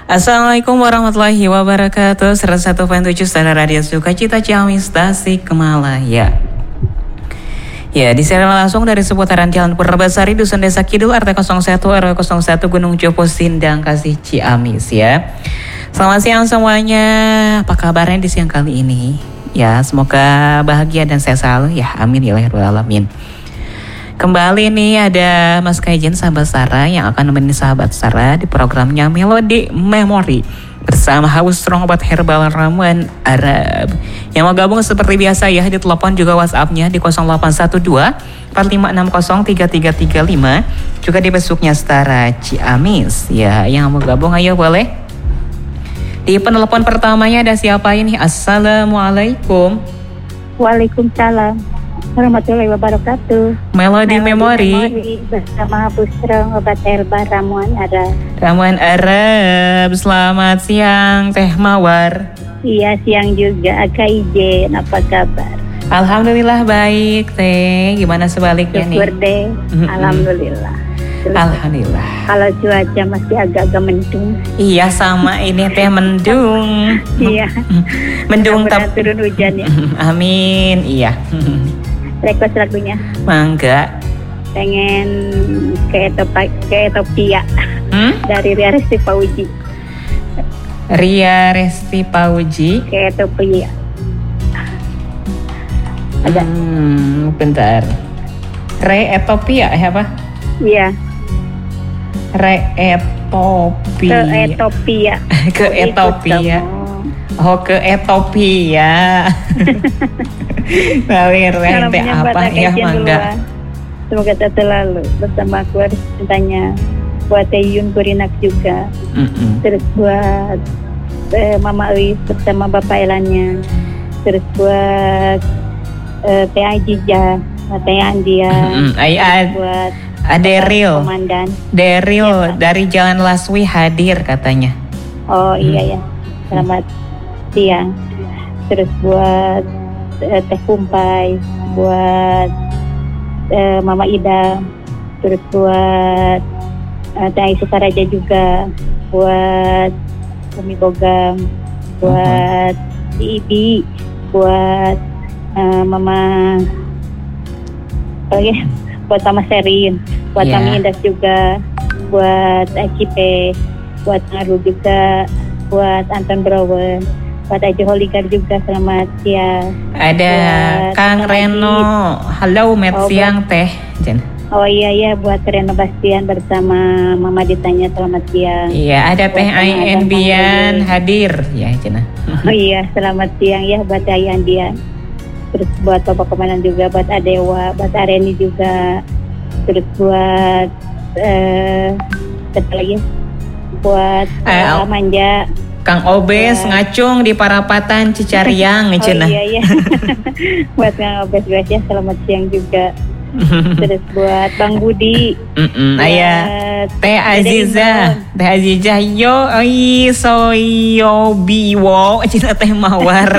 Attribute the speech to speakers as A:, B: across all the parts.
A: Assalamualaikum warahmatullahi wabarakatuh. 101.7 Standar Radio Sukacita Ciamis Tasikmalaya. Ya, disiarkan langsung dari seputaran Jalan Purbasari, Dusun Desa Kidul, RT 01 RW 01 Gunung Jopo Sindang, Kasih Ciamis ya. Selamat siang semuanya. Apa kabarnya di siang kali ini? Ya, semoga bahagia dan sehat selalu ya. Amin ya rabbal alamin. Kembali nih ada Mas Kaijen sahabat Sarah yang akan menemani sahabat Sarah di programnya Melody Memory bersama Haus Strong Obat Herbal Ramuan Arab. Yang mau gabung seperti biasa ya, di telepon juga WhatsApp-nya di 0812 4560 3335, juga di Facebooknya Setara Ciamis ya. Yang mau gabung ayo boleh. Di penelpon pertamanya ada siapa ini? Assalamualaikum.
B: Waalaikumsalam warahmatullahi wabarakatuh.
A: Melody Memory
B: bersama Busro Obat Herbal Ramuan Arab.
A: Ramuan Arab. Selamat siang Teh Mawar.
B: Iya, siang juga Kak Ijen, apa kabar?
A: Alhamdulillah baik Teh. Gimana sebaliknya
B: Syukur
A: nih?
B: deh. Alhamdulillah.
A: Alhamdulillah.
B: Kalau cuaca masih agak-agak mendung.
A: Iya sama ini Teh mendung.
B: Iya.
A: Mendung
B: tapi turun hujan ya.
A: Amin. Iya.
B: Request lagunya.
A: Mangga.
B: Pengen ke Ethiopia. Dari Ria Resti Pauji.
A: Ria Resti Pauji.
B: Ke Ethiopia. Ada.
A: Bentar. Ethiopia apa?
B: Iya.
A: Ethiopia.
B: Ke Ethiopia.
A: Ke Ethiopia. Oh, ke Ethiopia. Lalir rente apa ya mangga.
B: Semoga tak selalu bersama keluarga cintanya. Buat Yun Kurinak juga. Terus buat Mama Uis bersama Bapak Elannya. Terus buat Teh Ajija, Teh Andia. Buat
A: Deril.
B: Komandan.
A: Deril ya, dari Jalan Laswi hadir katanya.
B: Oh iya ya. Selamat siang. Terus buat Teh Kumpai, buat Mama Ida, terus buat Teh Aisyah Saraja juga, buat Umi Bogam, buat Ibi, buat Mama buat Mama Serin, buat Mami Indah juga, buat Cipe, buat Ngaru juga, buat Anton Browen, buat Aji Holigar juga, selamat siang.
A: Ada Kang Reno, halo siang Teh Jen.
B: Oh iya buat Reno Bastian bersama Mama Ditanya, selamat siang.
A: Iya, ada Teh Ayan Bian hadir ya Jen.
B: Oh iya, selamat siang ya buat Ayan Bian. Terus buat Bapak Komandan juga, buat Adewa, buat Areni juga. Terus buat apa lagi? Buat Manja.
A: Kang Obes ngacung di Parapatan Cicariang cenah.
B: Oh iya. Buat Kang Obes ya, selamat siang juga. Terus buat Bang Budi.
A: Aya Teh Aziza. Teh Aziza yo soyo biwo cenah Teh Mawar.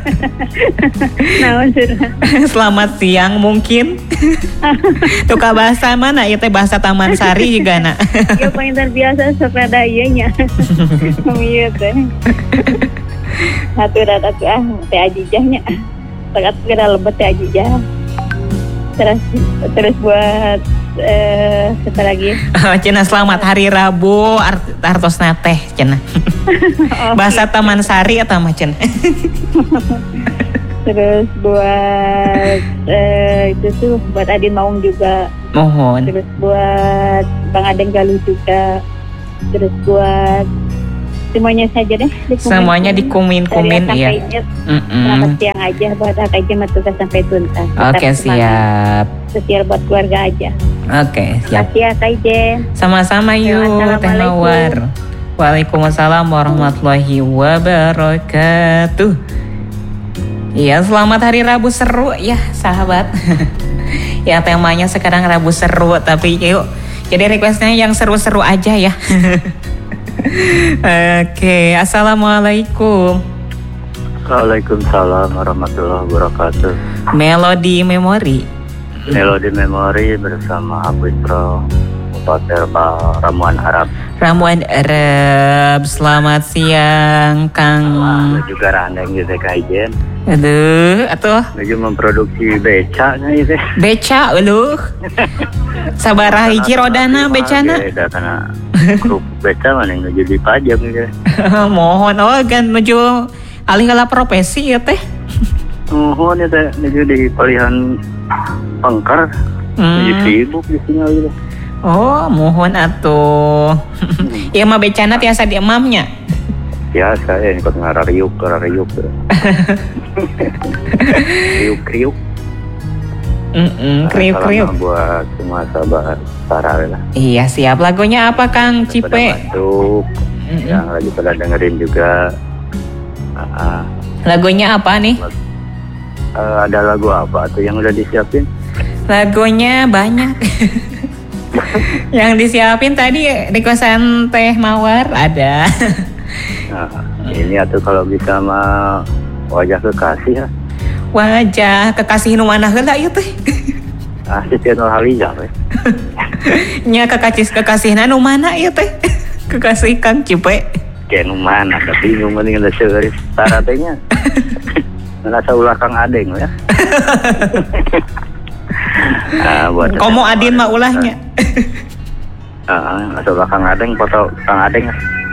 B: Naon surah.
A: Selamat siang mungkin. Tuka bahasa mana? Ieu teh bahasa Taman Sari juga na.
B: Ya paling terbiasa sepeda ieu nya. Ieu teh. Hatur Teh Azizah nya. Sangat kira lebet Teh Azizah. Terus buat apa lagi?
A: Cenah selamat hari Rabu artosna teh cenah. Bahasa Taman Sari atau mah cenah.
B: Terus buat itu tuh buat Adin Maung juga.
A: Mohon.
B: Terus buat Bang Adeng Galuh juga. Terus buat semuanya saja deh.
A: Semuanya dikumin-kumin ya.
B: Selamat siang aja buat AKJ Matuka sampai tuntas.
A: Oke, siap.
B: Setiap buat keluarga aja.
A: Oke, siap.
B: Terima kasih AKJ.
A: Sama-sama yuk Teh Mawar. Waalaikumsalam warahmatullahi wabarakatuh. Iya, selamat hari Rabu seru ya sahabat. Ya temanya sekarang Rabu seru, tapi yuk jadi requestnya yang seru-seru aja ya. Oke, assalamualaikum.
C: Waalaikumsalam warahmatullahi wabarakatuh.
A: Melody Memory.
C: Melody Memory bersama Abistro Obat Herbal Ramuan Arab.
A: Ramuan Arab. Selamat siang Kang.
C: Juga randang gitu kajian.
A: Aduh, atuh.
C: Menuju memproduksi beca gitu.
A: Beca uluh. Sabaraha hiji rodana becana.
C: Beda karena grup beca mana yang menuju dipajang gitu.
A: Mohon kan menuju alih kala profesi ya teh.
C: Mohon ya teh menuju di palihan pangkar. Menuju sibuk di sini gitu.
A: Oh, mohon atuh. Ieu mah becana tiasa di emamnya.
C: Biasa ya, ikut ngarariuk. Kriuk.
A: Kriuk.
C: Buat semua sahabat Sarah lah.
A: Iya, siap. Lagunya apa Kang Cipe?
C: Masuk. Yang lagi pada dengerin juga.
A: Lagunya apa nih?
C: Ada lagu apa tuh yang udah disiapin?
A: Lagunya banyak. Yang disiapin tadi requestan Teh Mawar ada.
C: Nah, ini atau kalau bisa mah wajah kekasih ya.
A: Wajah kekasih nu mana heula ieu teh?
C: Asisten Nurhaliza we.
A: Nya kekasihna nu mana ieu teh? Kekasih Kang Cipe.
C: Kayak nu mana tapi bingung mending ada seueur saratenya. Ngerasa ulah Kang Adeng ya. Buat
A: Komo Adin mah ulahnya.
C: Ulah Kang Adeng foto Kang Adeng.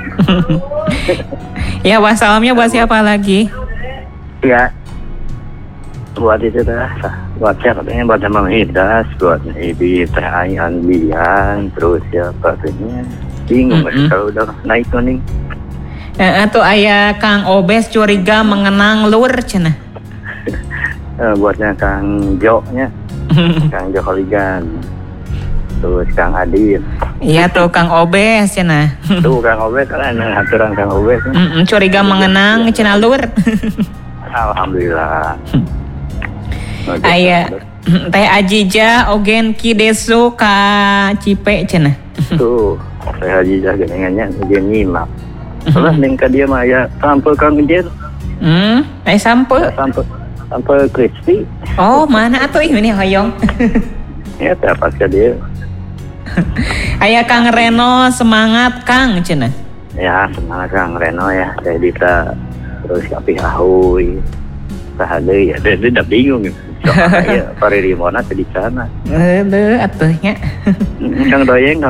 A: Ya, wassalamnya buat siapa lagi?
C: Ya, buat itu dah. Buat siapa katanya buat Mang Hidas, buat Ibi Teh Ayan Bian, terus siapa katanya. Bingung kalau udah naik kuning.
A: Atau aya Kang Obes curiga mengenang lur cenah.
C: Buatnya Kang Jo nya. Kang Jo Holigan. Terus Kang Adin.
A: Iya tuh Kang Obes cenah.
C: Tuh Kang Obes kan aturan Kang Obes.
A: Curiga mengenang cenah lur.
C: Alhamdulillah.
A: Aya Teh Ajija ogen kidesu ka Cipe cenah.
C: Tuh Teh Ajija genengannya ogen nyimak. Terus ning ka dia mah ya sampel Kang Jen.
A: Sampel.
C: Sampel crispy.
A: Oh, mana atuh ini hoyong.
C: Ya pas ka dia.
A: Aya Kang Reno semangat Kang cenah.
C: Ya semangat Kang Reno ya. Teh Dita terus Kapi Ahoy. Sahade ya dia udah bingung gitu. Soalnya Pari Rimona di sana.
A: Atuhnya.
C: Kang Doyeng.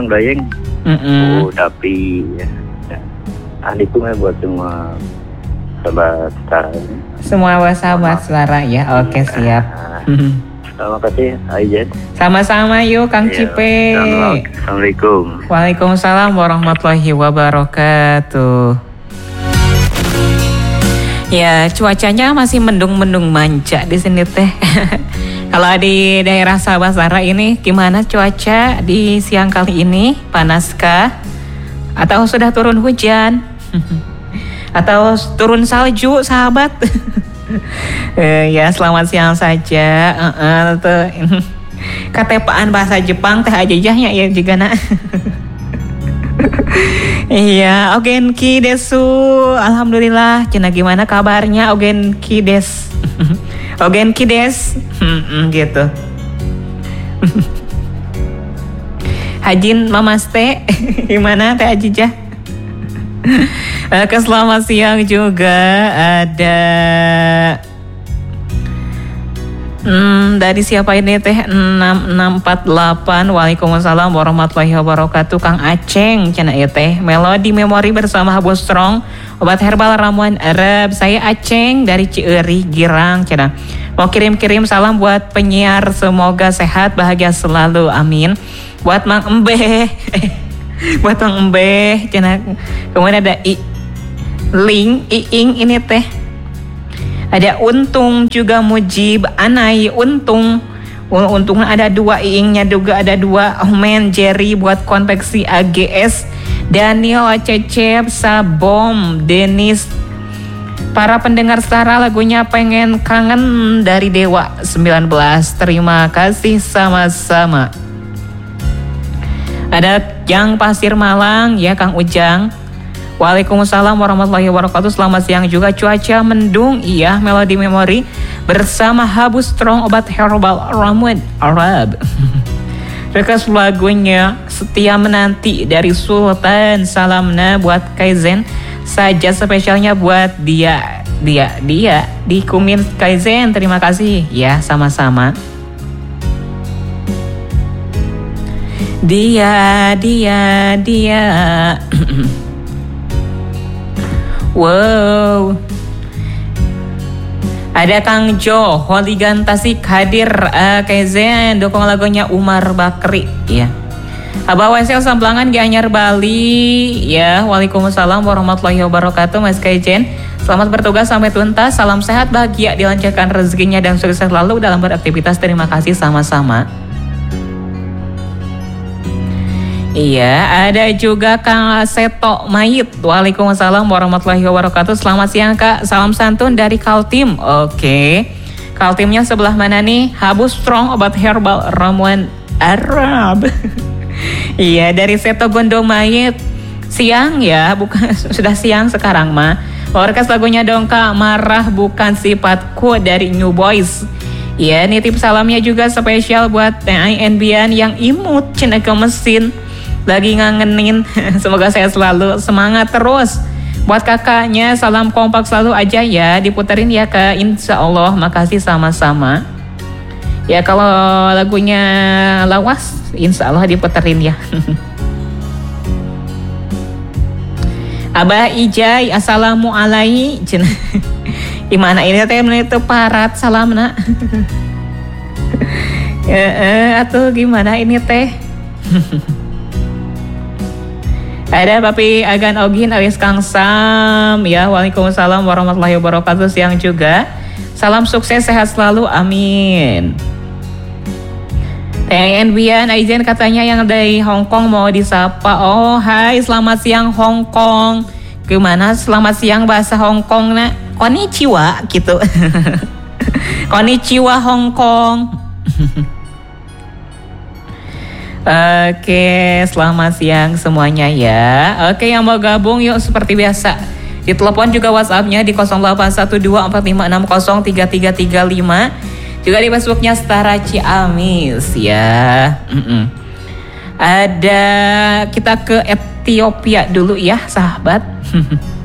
C: Tapi ya. Ahliku mah buat semua sahabat Sarah.
A: Semua sahabat Sarah ya. Oke, siap.
C: Terima kasih, Aijen.
A: Sama-sama yuk Kang Cipe.
C: Assalamualaikum.
A: Waalaikumsalam warahmatullahi wabarakatuh. Ya, cuacanya masih mendung-mendung manja di sini teh. Kalau di daerah Sabasara ini gimana cuaca di siang kali ini? Panaskah? Atau sudah turun hujan? Atau turun salju, sahabat? Ya, selamat siang saja. Katepaan bahasa Jepang teh ajajahnya ya juga nak. Iya, ogenki desu. Alhamdulillah. Cenah gimana kabarnya ogenki des? Ogenki des. Gitu. Hajin Mamaste. Gimana Teh Ajijah? Selamat siang juga ada dari siapa ini teh 6648. Waalaikumsalam warahmatullahi wabarakatuh. Kang Aceng cenah ieu teh Melodi Memori bersama Habu Strong obat herbal ramuan Arab. Saya Aceng dari Cieuri Girang cenah. Mau kirim-kirim salam buat penyiar, semoga sehat bahagia selalu, amin. Buat Mang Embeh. Buat Mang Embeh cenah. Kemudian ada Iing ini teh. Ada Untung juga Mujib, Anai, Untungnya ada 2, Iingnya juga ada 2. Omen, Jerry buat konveksi AGS, Daniel, Cecep, Sabom, Denis. Para pendengar Sarah lagunya Pengen Kangen dari Dewa 19. Terima kasih sama-sama. Ada Jang Pasir Malang ya Kang Ujang. Waalaikumsalam warahmatullahi wabarakatuh. Selamat siang juga. Cuaca mendung, iya. Melodi Memori bersama Habu Strong obat herbal ramuan Arab. Request lagunya setia menanti dari Sultan. Salamna buat Kaizen. Saja spesialnya buat dia di Kumin Kaizen. Terima kasih ya, sama-sama. Dia wow. Ada Kang Jo, Holigan Tasik hadir. Kaizen dukung lagunya Umar Bakri ya. Abah Wesel Samplangan Gianyar Bali ya. Waalaikumsalam warahmatullahi wabarakatuh Mas Kaizen. Selamat bertugas sampai tuntas. Salam sehat, bahagia, dilancarkan rezekinya dan sukses selalu dalam beraktivitas. Terima kasih sama-sama. Iya, ada juga Kang Seto Mayit. Waalaikumsalam warahmatullahi wabarakatuh. Selamat siang Kak, salam santun dari Kaltim. Oke, Kaltimnya sebelah mana nih? Habus Strong, obat herbal ramuan Arab. Iya, dari Seto Gondo Mayit. Siang ya, bukan sudah siang sekarang mah. Orkes lagunya dong Kak, Marah Bukan Sifatku dari New Boys. Iya, nitip salamnya juga spesial buat TAIN Bian yang imut cina ke mesin. Lagi ngangenin. Semoga sehat selalu, semangat terus. Buat kakaknya salam kompak selalu aja ya. Diputerin ya Kak, insya Allah. Makasih sama-sama. Ya kalau lagunya lawas, insya Allah diputerin ya. Abah Ijay, assalamualaikum. Gimana ini teh menit parat salam nak. Atau gimana ini teh? Ada Papi Agan Ogin alias Kang Sam ya. Waalaikumsalam warahmatullahi wabarakatuh. Siang juga. Salam sukses sehat selalu, amin. TNN Bian Aizen katanya yang dari Hong Kong mau disapa. Oh hai, selamat siang Hong Kong. Gimana selamat siang bahasa Hong Kong nak? Konnichiwa gitu. Konnichiwa Hong Kong. Oke, selamat siang semuanya ya. Oke, yang mau gabung yuk seperti biasa. Di telepon juga WhatsApp-nya di 081245603335. Juga di Facebooknya Setara Ciamis ya. Ada, kita ke Ethiopia dulu ya sahabat.